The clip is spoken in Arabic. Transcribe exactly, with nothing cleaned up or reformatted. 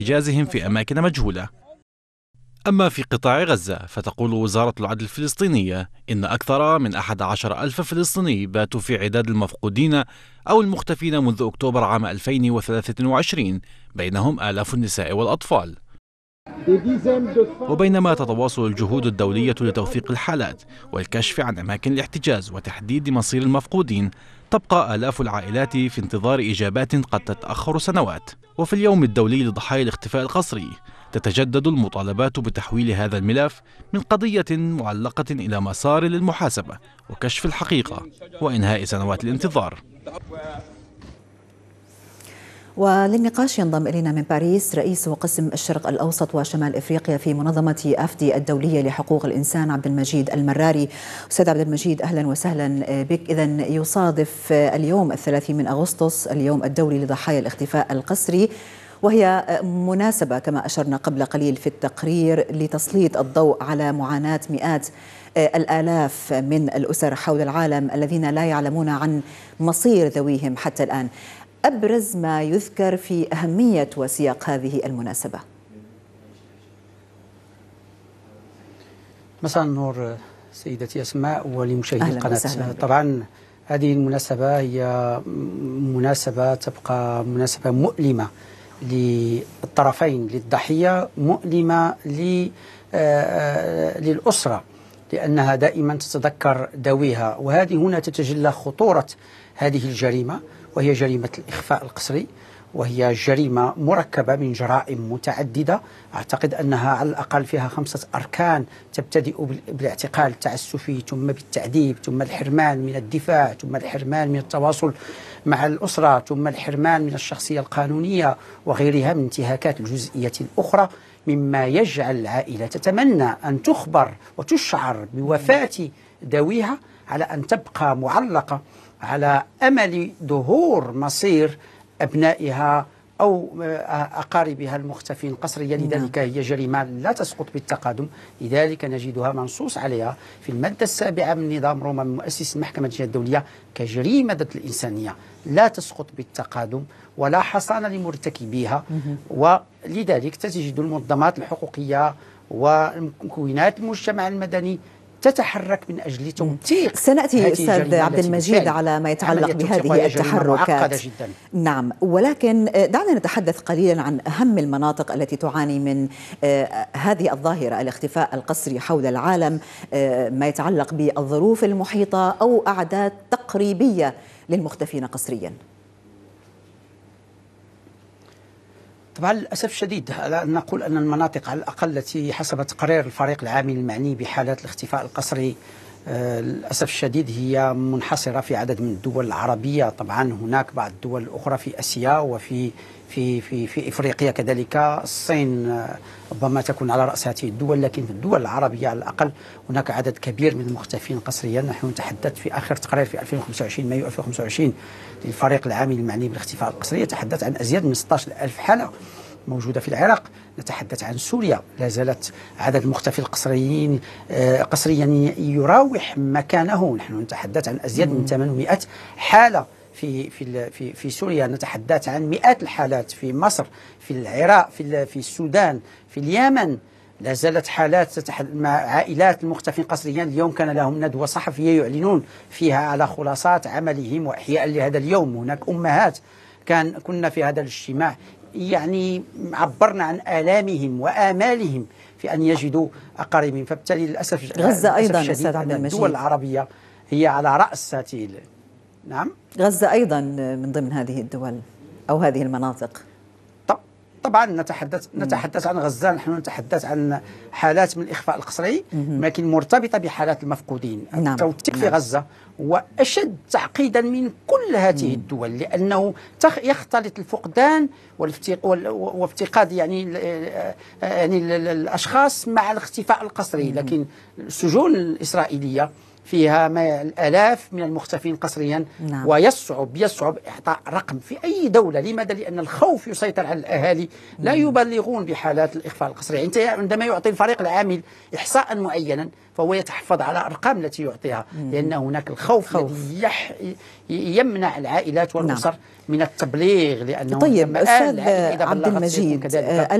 احتجازهم في أماكن مجهولة. أما في قطاع غزة فتقول وزارة العدل الفلسطينية إن أكثر من أحد عشر ألف فلسطيني باتوا في عداد المفقودين أو المختفين منذ أكتوبر عام ألفين وثلاثة وعشرين، بينهم آلاف النساء والأطفال. وبينما تتواصل الجهود الدولية لتوثيق الحالات والكشف عن أماكن الاحتجاز وتحديد مصير المفقودين، تبقى آلاف العائلات في انتظار إجابات قد تتأخر سنوات. وفي اليوم الدولي لضحايا الاختفاء القسري تتجدد المطالبات بتحويل هذا الملف من قضية معلقة إلى مسار للمحاسبة وكشف الحقيقة وإنهاء سنوات الانتظار. وللنقاش ينضم إلينا من باريس رئيس قسم الشرق الأوسط وشمال إفريقيا في منظمة أفدي الدولية لحقوق الإنسان عبد المجيد المراري. أستاذ عبد المجيد، أهلا وسهلا بك. إذن يصادف اليوم الثلاثين من أغسطس اليوم الدولي لضحايا الاختفاء القسري، وهي مناسبة كما أشرنا قبل قليل في التقرير لتسليط الضوء على معاناة مئات الآلاف من الأسر حول العالم الذين لا يعلمون عن مصير ذويهم حتى الآن. أبرز ما يذكر في أهمية وسياق هذه المناسبة. مساء النور سيدتي أسماء ولمشاهدي القناة. طبعا هذه المناسبة هي مناسبة تبقى مناسبة مؤلمة للطرفين، للضحية، مؤلمة للأسرة، لأنها دائما تتذكر ذويها. وهذه هنا تتجلى خطورة هذه الجريمة، وهي جريمة الإخفاء القسري، وهي جريمة مركبة من جرائم متعددة. أعتقد أنها على الأقل فيها خمسة أركان، تبتدئ بالاعتقال التعسفي، ثم بالتعذيب، ثم الحرمان من الدفاع، ثم الحرمان من التواصل مع الأسرة، ثم الحرمان من الشخصية القانونية وغيرها من انتهاكات الجزئية الأخرى، مما يجعل العائلة تتمنى أن تخبر وتشعر بوفاة ذويها على أن تبقى معلقة على أمل ظهور مصير أبنائها أو أقاربها المختفين قسريا. لذلك هي جريمة لا تسقط بالتقادم، لذلك نجدها منصوص عليها في المادة السابعة من نظام روما من مؤسس المحكمة الجنائية الدولية كجريمة ضد الإنسانية لا تسقط بالتقادم ولا حصانة لمرتكبيها. ولذلك تجد المنظمات الحقوقية ومكونات المجتمع المدني تتحرك من أجل توثيق. سنأتي أستاذ عبد المجيد على ما يتعلق بهذه التحركات. نعم، ولكن دعنا نتحدث قليلا عن أهم المناطق التي تعاني من هذه الظاهرة الاختفاء القسري حول العالم، ما يتعلق بالظروف المحيطة أو أعداد تقريبية للمختفين قسريا. طبعا للأسف الشديد نقول أن المناطق على الأقل التي حسب تقرير الفريق العامل المعني بحالات الاختفاء القسري للأسف الشديد هي منحصرة في عدد من الدول العربية. طبعا هناك بعض الدول الأخرى في آسيا وفي في في في إفريقيا كذلك. الصين ربما تكون على رأس هذه الدول، لكن في الدول العربية على الأقل هناك عدد كبير من المختفين قسريا. نحن نتحدث في آخر تقرير في ألفين وخمسة وعشرين مايو ألفين وخمسة وعشرين للفريق العامل المعني بالاختفاء القسري يتحدث عن أزيد من ستة عشر ألف حالة موجودة في العراق. نتحدث عن سوريا، لا زالت عدد المختفي القسريين قسريا يراوح مكانه. نحن نتحدث عن أزيد من ثمانمئة حالة في في في في سوريا. نتحدث عن مئات الحالات في مصر، في العراق، في في السودان، في اليمن. لا زالت حالات مع عائلات المختفين قسريا. اليوم كان لهم ندوة صحفية يعلنون فيها على خلاصات عملهم وإحياء لهذا اليوم. هناك أمهات كان كنا في هذا الاجتماع يعني عبرنا عن آلامهم وآمالهم في أن يجدوا أقاربهم. فبالتالي للأسف غزة أيضا أستاذ عبد المجيد، الدول العربية هي على رأس هذه. نعم، غزة أيضا من ضمن هذه الدول أو هذه المناطق. طبعا نتحدث نتحدث عن غزة، نحن نتحدث عن حالات من الإخفاء القسري لكن مرتبطة بحالات المفقودين. نعم. التوثيق في غزة هو أشد تعقيدا من كل هذه الدول، لأنه يختلط الفقدان وافتقاد يعني يعني الأشخاص مع الاختفاء القسري. لكن السجون الإسرائيلية فيها ما الآلاف من المختفين قسريا. نعم. ويصعب يصعب إعطاء رقم في أي دولة. لماذا؟ لأن الخوف يسيطر على الأهالي، لا يبلغون بحالات الإخفاء القسري. أنت عندما يعطي الفريق العامل إحصاء معينا فهو يتحفظ على الأرقام التي يعطيها، لأن هناك الخوف الذي يح... يمنع العائلات والأسر نعم. من التبليغ، لأنه طيب أستاذ عبد المجيد